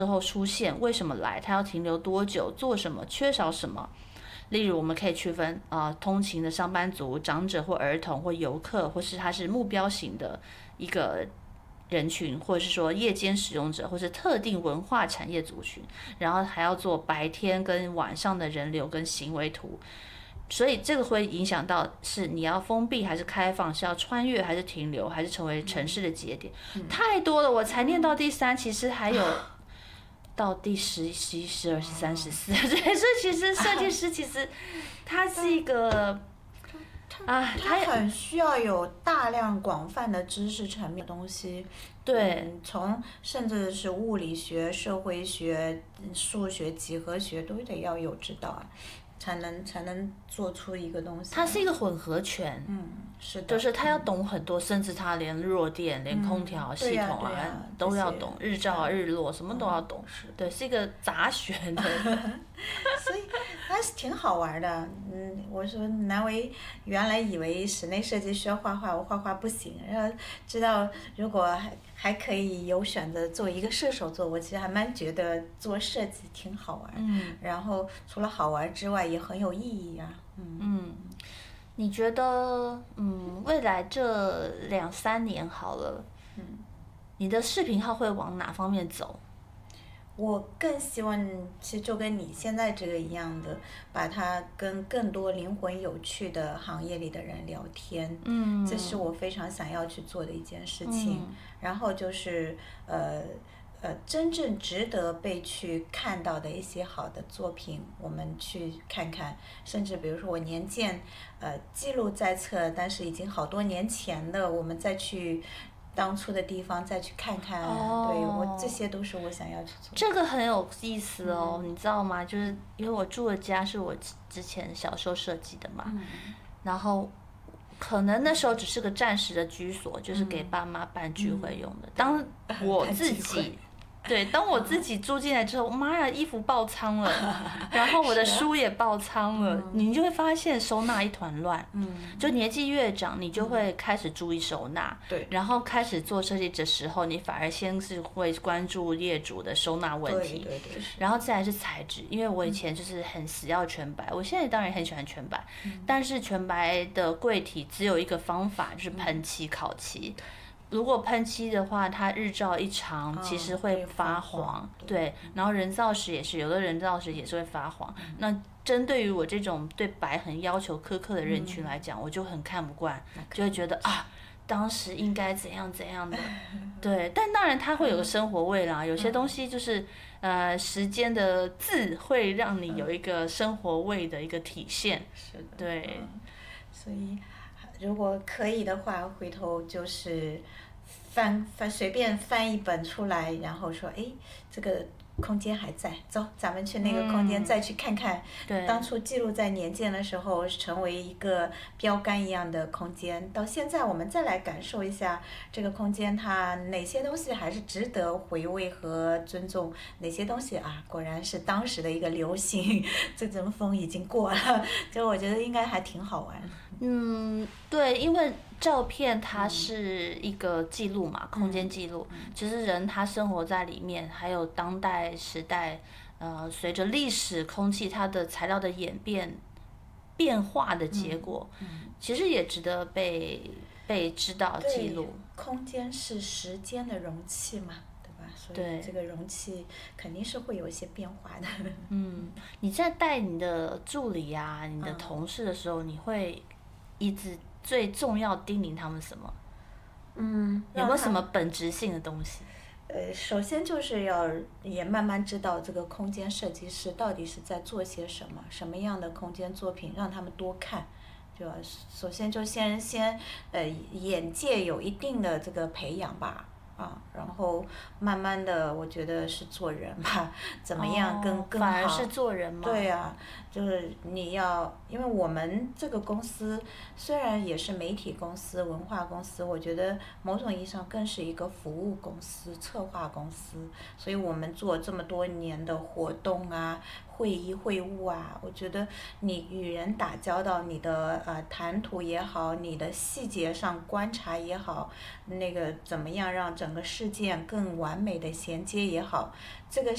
后出现，为什么来，他要停留多久，做什么，缺少什么。例如，我们可以区分通勤的上班族、长者或儿童或游客，或是他是目标型的一个人群，或者是说夜间使用者，或是特定文化产业族群。然后还要做白天跟晚上的人流跟行为图。所以这个会影响到是你要封闭还是开放，是要穿越还是停留，还是成为城市的节点。太多了，我才念到第3，其实还有到第10、11、12、13、14。对，所以其实设计师其实他是一个他很需要有大量广泛的知识层面的东西。 对， 从甚至是物理学、社会学、数学、几何学都得要有知道啊。才能做出一个东西。 它是一个混合拳。 是的。 就是他要懂很多，甚至他连弱电、连空调系统都要懂，日照日落什么都要懂。对，是一个杂学的。 所以还是挺好玩的。我说南维原来以为室内设计需要画画，我画画不行，然后知道如果还可以有选择做一个射手座，我其实还蛮觉得做设计挺好玩。然后除了好玩之外，也很有意义啊。 你觉得未来这2、3年好了，你的视频号会往哪方面走？ 我更希望，其实就跟你现在这个一样的，把它跟更多灵魂有趣的行业里的人聊天。这是我非常想要去做的一件事情。然后就是真正值得被去看到的一些好的作品，我们去看看。甚至比如说我年鉴记录在册，但是已经好多年前的，我们再去当初的地方再去看看。对，我这些都是我想要去做的。 这个很有意思哦。你知道吗？就是因为我住的家是我之前小时候设计的嘛。然后可能那时候只是个暂时的居所，就是给爸妈办聚会用的。当我自己住进来之后，妈呀，衣服爆仓了，然后我的书也爆仓了。你就会发现收纳一团乱。就年纪越长，你就会开始注意收纳。 对。 然后开始做设计的时候，你反而先是会关注业主的收纳问题。 对。 然后再来是材质，因为我以前就是很死要全白，我现在当然很喜欢全白，但是全白的柜体只有一个方法，就是喷漆、烤漆。如果喷漆的话，它日照一长，其实会发黄。对，然后人造石也是，有的人造石也是会发黄。那针对于我这种对白很要求苛刻的人群来讲，我就很看不惯，就会觉得当时应该怎样怎样的。对，但当然它会有个生活味啦，有些东西就是时间的字会让你有一个生活味的一个体现。 是的。 对。 所以如果可以的话，回头就是随便翻一本出来，然后说这个空间还在，走，咱们去那个空间再去看看。当初记录在年鉴的时候成为一个标杆一样的空间，到现在我们再来感受一下这个空间，它哪些东西还是值得回味和尊重，哪些东西果然是当时的一个流行，这阵风已经过了，就我觉得应该还挺好玩。 对，因为照片它是一个记录嘛，空间记录。其实人他生活在里面，还有当代时代，随着历史、空气它的材料的变化的结果，其实也值得被知道记录。 空间是时间的容器嘛，对吧？所以这个容器肯定是会有一些变化的。 你在带你的助理啊、你的同事的时候，你会一直最重要叮咛他们什么？有没有什么本质性的东西？ 首先就是要也慢慢知道这个空间设计师到底是在做些什么，什么样的空间作品让他们多看。对吧？首先就先眼界有一定的这个培养吧。然后慢慢的，我觉得是做人吧，怎么样更好？ 反而是做人嘛。 对啊，就是你要，因为我们这个公司虽然也是媒体公司、文化公司，我觉得某种意义上更是一个服务公司、策划公司，所以我们做这么多年的活动会议会务我觉得你与人打交道，你的谈吐也好，你的细节上观察也好，那个怎么样让整个事件更完美的衔接也好，这个